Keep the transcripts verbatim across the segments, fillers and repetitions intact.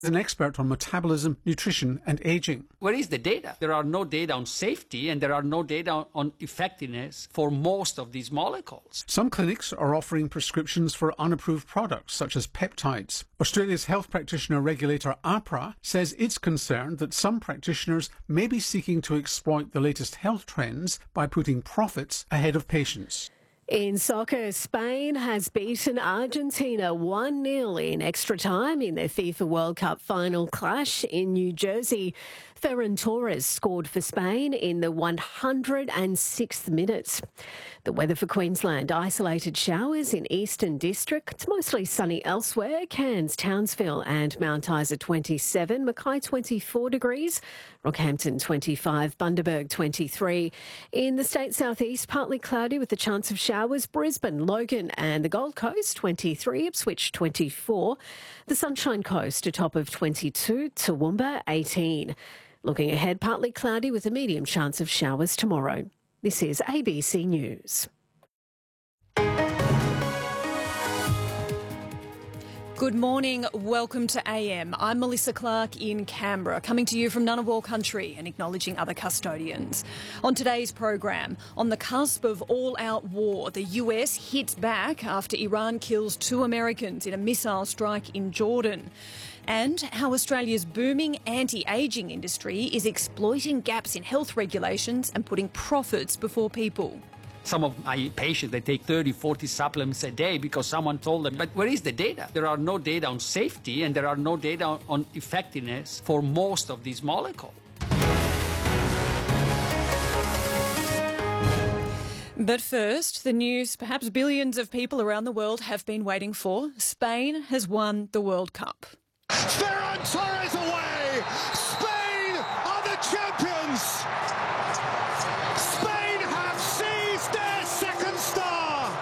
an expert on metabolism, nutrition and ageing. Where is the data? There are no data on safety and there are no data on effectiveness for most of these molecules. Some clinics are offering prescriptions for unapproved products such as peptides. Australia's health practitioner regulator AHPRA says it's concerned that some practitioners may be seeking to exploit the latest health trends by putting profits ahead of patients. In soccer, Spain has beaten Argentina one nil in extra time in their FIFA World Cup final clash in New Jersey. Ferran Torres scored for Spain in the one hundred sixth minute. The weather for Queensland: isolated showers in Eastern District. It's mostly sunny elsewhere. Cairns, Townsville and Mount Isa twenty-seven. Mackay twenty-four degrees. Rockhampton twenty-five. Bundaberg twenty-three. In the state southeast, partly cloudy with a chance of showers. Brisbane, Logan and the Gold Coast twenty-three. Ipswich twenty-four. The Sunshine Coast a top of twenty-two. Toowoomba eighteen. Looking ahead, partly cloudy with a medium chance of showers tomorrow. This is A B C News. Good morning, welcome to A M. I'm Melissa Clark in Canberra, coming to you from Ngunnawal country and acknowledging other custodians. On today's program, on the cusp of all-out war, the U S hits back after Iran kills two Americans in a missile strike in Jordan. And how Australia's booming anti-ageing industry is exploiting gaps in health regulations and putting profits before people. Some of my patients, they take thirty, forty supplements a day because someone told them. But where is the data? There are no data on safety and there are no data on effectiveness for most of these molecules. But first, the news perhaps billions of people around the world have been waiting for. Spain has won the World Cup. Ferran Torres away! Spain are the champions! Spain have seized their second star!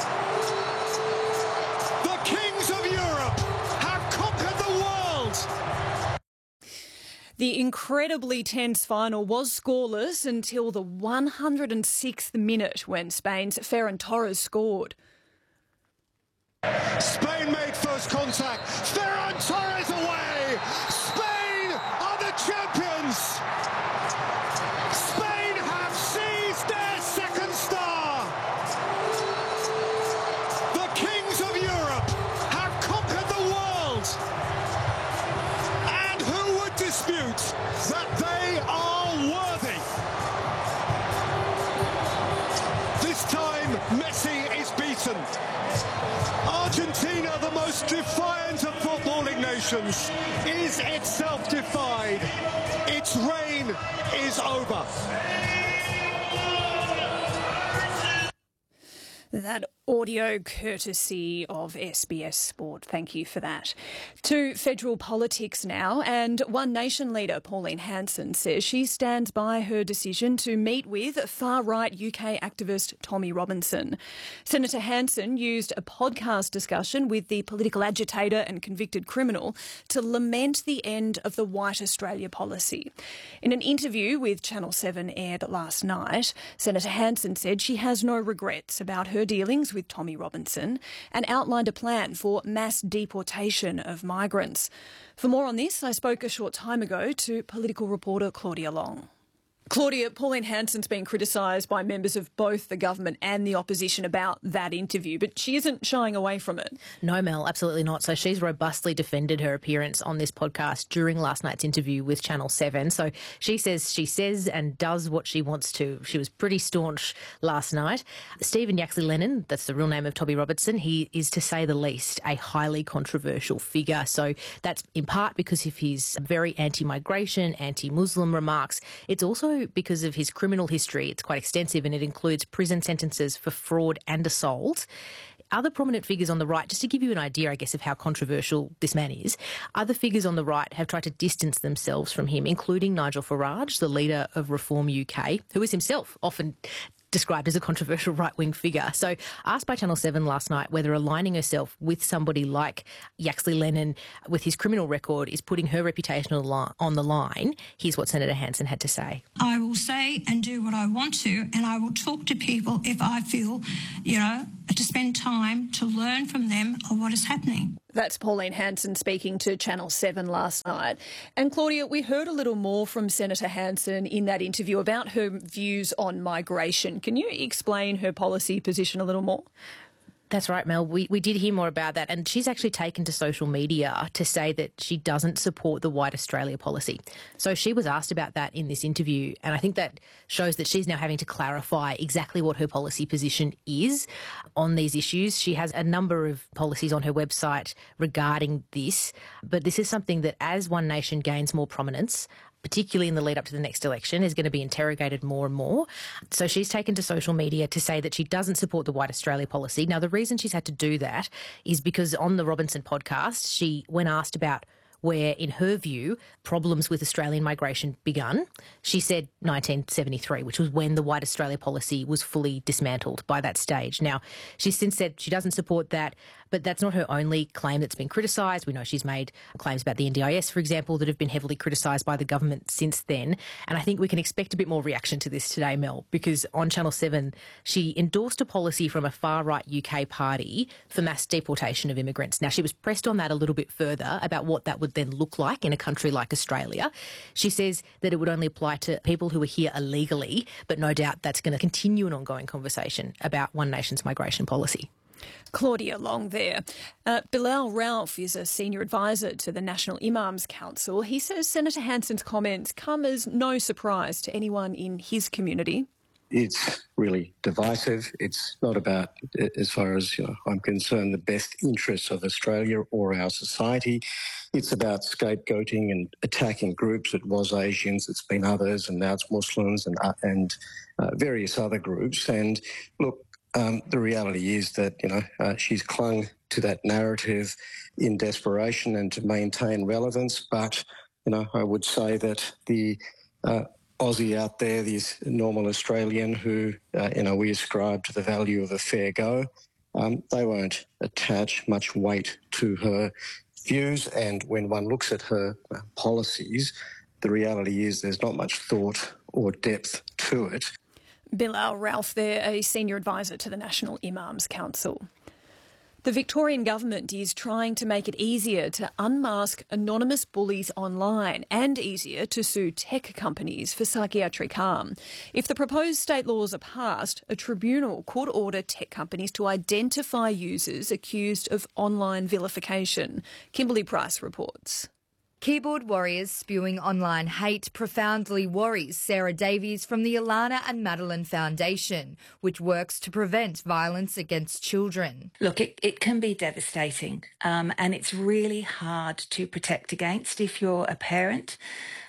The kings of Europe have conquered the world! The incredibly tense final was scoreless until the one hundred sixth minute when Spain's Ferran Torres scored. Spain made first contact. Ferran Torres away. Spain are the champions. Spain have seized their second star. The kings of Europe have conquered the world. And who would dispute that they are worthy? This time Messi is beaten. Argentina, the most defiant of footballing nations, is itself defied. Its reign is over. That audio courtesy of S B S Sport. Thank you for that. To federal politics now, and One Nation leader Pauline Hanson says she stands by her decision to meet with far-right U K activist Tommy Robinson. Senator Hanson used a podcast discussion with the political agitator and convicted criminal to lament the end of the White Australia policy. In an interview with Channel seven aired last night, Senator Hanson said she has no regrets about her dealings with Tommy Robinson and outlined a plan for mass deportation of migrants. For more on this, I spoke a short time ago to political reporter Claudia Long. Claudia, Pauline Hanson's been criticised by members of both the government and the opposition about that interview, but she isn't shying away from it. No, Mel, absolutely not. So she's robustly defended her appearance on this podcast during last night's interview with Channel seven. So she says she says and does what she wants to. She was pretty staunch last night. Stephen Yaxley Lennon, that's the real name of Tommy Robertson, he is, to say the least, a highly controversial figure. So that's in part because of his very anti-migration, anti-Muslim remarks. It's also because of his criminal history. It's quite extensive and it includes prison sentences for fraud and assault. Other prominent figures on the right, just to give you an idea, I guess, of how controversial this man is, other figures on the right have tried to distance themselves from him, including Nigel Farage, the leader of Reform U K, who is himself often described as a controversial right-wing figure. So asked by Channel seven last night whether aligning herself with somebody like Yaxley Lennon with his criminal record is putting her reputation on the line, here's what Senator Hanson had to say. I will say and do what I want to, and I will talk to people if I feel, you know, to spend time to learn from them on what is happening. That's Pauline Hanson speaking to Channel seven last night. And Claudia, we heard a little more from Senator Hanson in that interview about her views on migration. Can you explain her policy position a little more? That's right, Mel. We, we did hear more about that, and she's actually taken to social media to say that she doesn't support the White Australia policy. So she was asked about that in this interview, and I think that shows that she's now having to clarify exactly what her policy position is on these issues. She has a number of policies on her website regarding this, but this is something that as One Nation gains more prominence, particularly in the lead up to the next election, is going to be interrogated more and more. So she's taken to social media to say that she doesn't support the White Australia policy. Now, the reason she's had to do that is because on the Robinson podcast, she, when asked about where, in her view, problems with Australian migration begun, she said nineteen seventy-three, which was when the White Australia policy was fully dismantled by that stage. Now, she's since said she doesn't support that, but that's not her only claim that's been criticised. We know she's made claims about the N D I S, for example, that have been heavily criticised by the government since then. And I think we can expect a bit more reaction to this today, Mel, because on Channel seven, she endorsed a policy from a far-right U K party for mass deportation of immigrants. Now, she was pressed on that a little bit further about what that would then look like in a country like Australia. She says that it would only apply to people who are here illegally, but no doubt that's going to continue an ongoing conversation about One Nation's migration policy. Claudia Long there. Uh, Bilal Ralph is a senior advisor to the National Imams Council. He says Senator Hanson's comments come as no surprise to anyone in his community. It's really divisive. It's not about, as far as you know, I'm concerned, the best interests of Australia or our society. It's about scapegoating and attacking groups. It was Asians, it's been others, and now it's Muslims and, uh, and uh, various other groups. And look, um, the reality is that, you know, uh, she's clung to that narrative in desperation and to maintain relevance. But, you know, I would say that the uh, Aussie out there, this normal Australian who, uh, you know, we ascribe to the value of a fair go, um, they won't attach much weight to her views. And when one looks at her uh, policies, the reality is there's not much thought or depth to it. Bilal Ralph there, a senior advisor to the National Imams Council. The Victorian government is trying to make it easier to unmask anonymous bullies online and easier to sue tech companies for psychiatric harm. If the proposed state laws are passed, a tribunal could order tech companies to identify users accused of online vilification. Kimberly Price reports. Keyboard warriors spewing online hate profoundly worries Sarah Davies from the Alana and Madeline Foundation, which works to prevent violence against children. Look, it, it can be devastating, um, and it's really hard to protect against if you're a parent.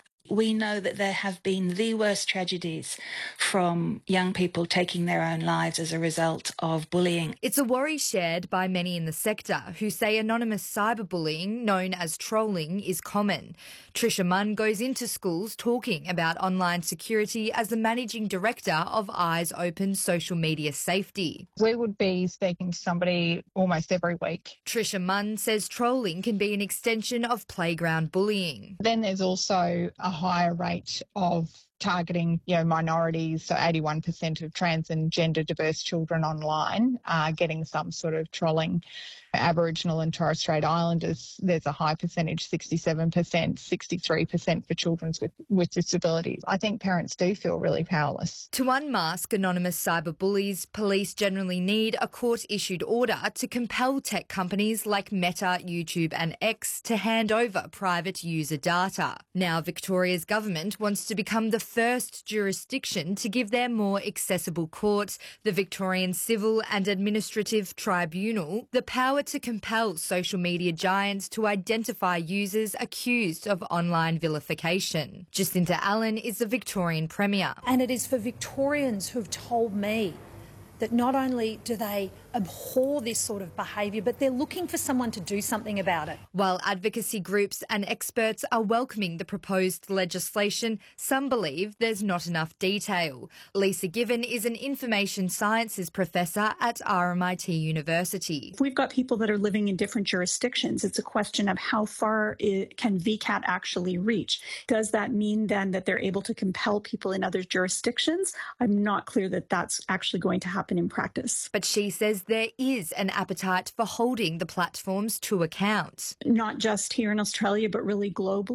We know that there have been the worst tragedies from young people taking their own lives as a result of bullying. It's a worry shared by many in the sector who say anonymous cyberbullying, known as trolling, is common. Tricia Munn goes into schools talking about online security as the managing director of Eyes Open Social Media Safety. We would be speaking to somebody almost every week. Tricia Munn says trolling can be an extension of playground bullying. Then there's also a higher rate of targeting, you know, minorities. So eighty-one percent of trans and gender diverse children online are getting some sort of trolling. Aboriginal and Torres Strait Islanders, there's a high percentage, sixty-seven percent, sixty-three percent for children with, with disabilities. I think parents do feel really powerless. To unmask anonymous cyberbullies, police generally need a court-issued order to compel tech companies like Meta, YouTube and X to hand over private user data. Now Victoria's government wants to become the first jurisdiction to give their more accessible court, the Victorian Civil and Administrative Tribunal, the power to compel social media giants to identify users accused of online vilification. Jacinta Allen is the Victorian Premier. And it is for Victorians who have told me that not only do they abhor this sort of behaviour, but they're looking for someone to do something about it. While advocacy groups and experts are welcoming the proposed legislation, some believe there's not enough detail. Lisa Given is an information sciences professor at R M I T University. We've got people that are living in different jurisdictions. It's a question of how far it can V CAT actually reach. Does that mean then that they're able to compel people in other jurisdictions? I'm not clear that that's actually going to happen in practice. But she says says there is an appetite for holding the platforms to account. Not just here in Australia, but really globally.